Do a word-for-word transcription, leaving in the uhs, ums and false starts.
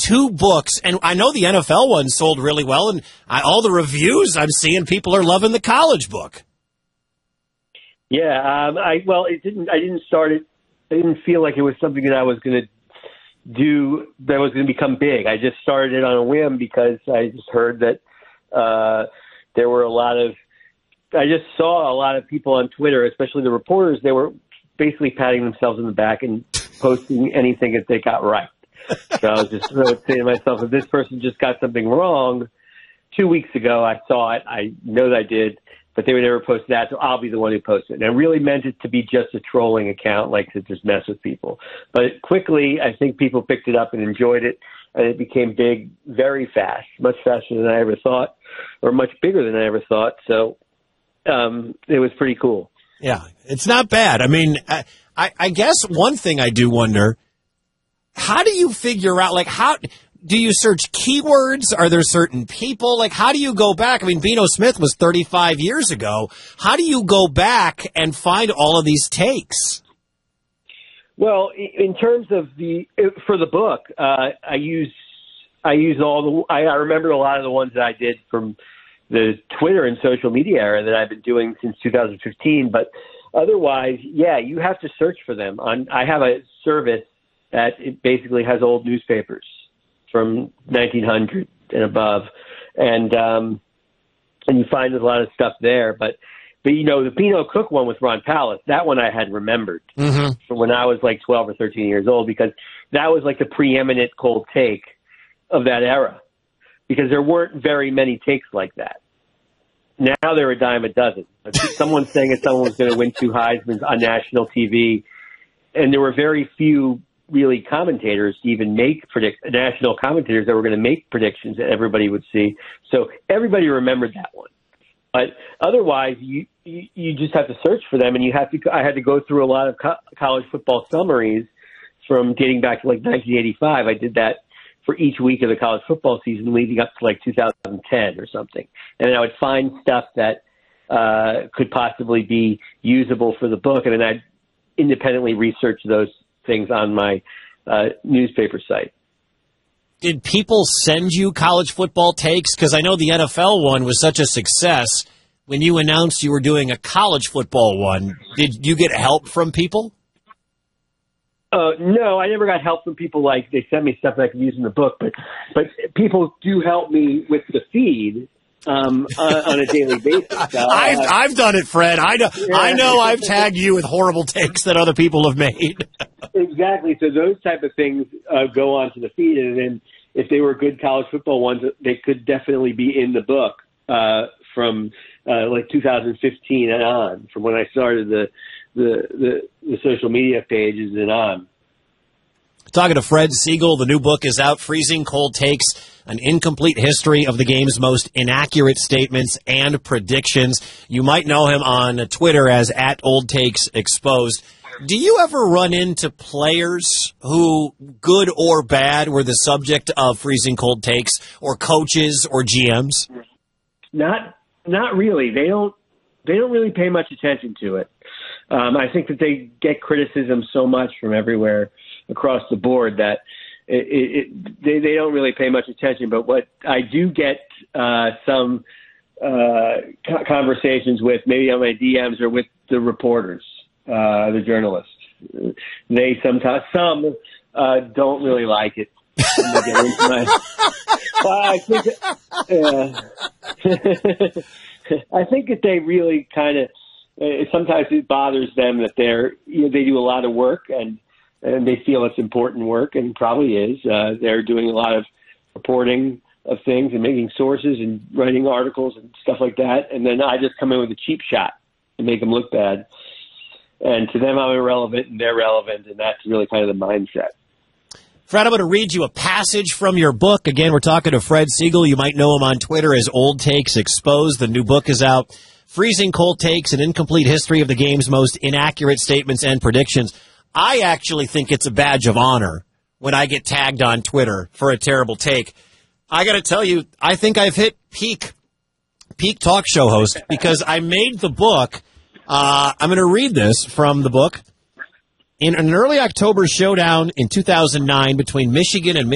two books, and I know the N F L one sold really well, and I, all the reviews I'm seeing, people are loving the college book. Yeah, um, I well, it didn't. I didn't start it. I didn't feel like it was something that I was going to do that was going to become big. I just started it on a whim because I just heard that uh, there were a lot of. I just saw a lot of people on Twitter, especially the reporters. They were basically patting themselves on the back and posting anything that they got right. So I was just I would say to myself, if this person just got something wrong two weeks ago, I saw it. I know that I did, but they would never post that, so I'll be the one who posts it. And I really meant it to be just a trolling account, like to just mess with people. But quickly, I think people picked it up and enjoyed it, and it became big very fast, much faster than I ever thought, or much bigger than I ever thought. So um, it was pretty cool. Yeah, it's not bad. I mean, I, I, I guess one thing I do wonder, how do you figure out, like, how do you search keywords? Are there certain people? Like, how do you go back? I mean, Bino Smith was thirty-five years ago. How do you go back and find all of these takes? Well, in terms of the, for the book, uh, I use, I use all the, I, I remember a lot of the ones that I did from the Twitter and social media era that I've been doing since two thousand fifteen. But otherwise, yeah, you have to search for them. On, I have a service that it basically has old newspapers from nineteen hundred and above. And, um, and you find a lot of stuff there, but, but, you know, the Beano Cook one with Ron Pallas, that one I had remembered mm-hmm. from when I was like twelve or thirteen years old, because that was like the preeminent cold take of that era, because there weren't very many takes like that. Now they're a dime a dozen. Someone saying that someone was going to win two Heismans on national T V, and there were very few really commentators to even make predict national commentators that were going to make predictions that everybody would see. So everybody remembered that one. But otherwise, you, you you just have to search for them, and you have to. I had to go through a lot of co- college football summaries from dating back to like nineteen eighty-five. I did that for each week of the college football season leading up to like two thousand ten or something, and then I would find stuff that uh, could possibly be usable for the book, and then I'd independently research those things on my uh, newspaper site. Did people send you college football takes? Because I know the N F L one was such a success. When you announced you were doing a college football one, did you get help from people? Uh, no, I never got help from people. Like, they sent me stuff that I could use in the book, but but people do help me with the feed um, on, on a daily basis. Uh, I've, I've done it, Fred. I know. Yeah. I know. I've tagged you with horrible takes that other people have made. Exactly. So those type of things uh, go onto the feed, and then if they were good college football ones, they could definitely be in the book uh, from uh, like two thousand fifteen and on, from when I started the the, the, the social media pages and on. Talking to Fred Siegel, the new book is out, Freezing Cold Takes, an incomplete history of the game's most inaccurate statements and predictions. You might know him on Twitter as at Old Takes Exposed. Do you ever run into players who, good or bad, were the subject of Freezing Cold Takes, or coaches or G Ms? Not, not really. They don't. They don't really pay much attention to it. Um, I think that they get criticism so much from everywhere across the board that it, it, it, they, they don't really pay much attention. But what I do get uh, some uh, conversations with, maybe on my D Ms, or with the reporters. Uh, the journalists, they sometimes, some, uh, don't really like it. When they get into my, well, I think, uh, I think that they really kind of, uh, sometimes it bothers them that they're, you know, they do a lot of work, and, and they feel it's important work, and probably is. Uh, they're doing a lot of reporting of things and making sources and writing articles and stuff like that. And then I just come in with a cheap shot and make them look bad. And to them, I'm irrelevant, and they're relevant, and that's really kind of the mindset. Fred, I'm going to read you a passage from your book. Again, we're talking to Fred Siegel. You might know him on Twitter as Old Takes Exposed. The new book is out, Freezing Cold Takes, an incomplete history of the game's most inaccurate statements and predictions. I actually think it's a badge of honor when I get tagged on Twitter for a terrible take. I got to tell you, I think I've hit peak, peak talk show host, because I made the book. Uh, I'm going to read this from the book. In an early October showdown in two thousand nine between Michigan and